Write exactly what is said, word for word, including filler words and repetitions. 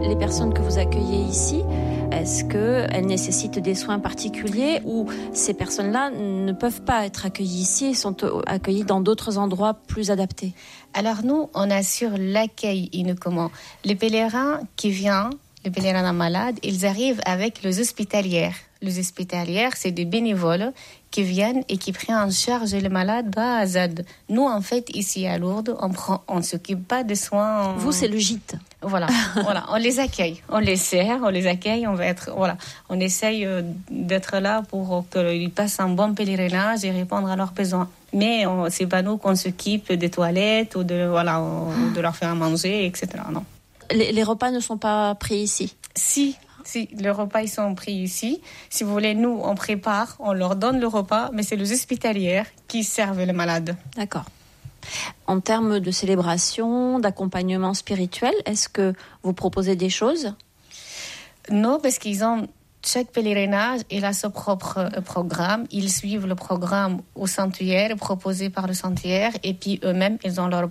Les personnes que vous accueillez ici, est-ce qu'elles nécessitent des soins particuliers ou ces personnes-là ne peuvent pas être accueillies ici et sont accueillies dans d'autres endroits plus adaptés? Alors nous, on assure l'accueil uniquement. Les pèlerins qui viennent, les pèlerins malades, ils arrivent avec les hospitalières. Les hospitalières, c'est des bénévoles qui viennent et qui prennent en charge les malades de A à Z. Nous, en fait, ici à Lourdes, on prend, on s'occupe pas des soins. Vous, c'est le gîte. Voilà, voilà, on les accueille, on les sert, on les accueille, on va être, voilà, on essaye d'être là pour qu'ils passent un bon pèlerinage et répondre à leurs besoins. Mais on, c'est pas nous qu'on s'occupe des toilettes ou de, voilà, ou de leur faire à manger, et cetera. Non. Les, les repas ne sont pas pris ici? Si. Si, les repas ils sont pris ici. Si vous voulez, nous, on prépare, on leur donne le repas, mais c'est les hospitalières qui servent les malades. D'accord. En termes de célébration, d'accompagnement spirituel, est-ce que vous proposez des choses? Non, parce qu'ils ont... Chaque pèlerinage, il a son propre programme. Ils suivent le programme au sanctuaire, proposé par le sanctuaire, et puis eux-mêmes, ils ont leur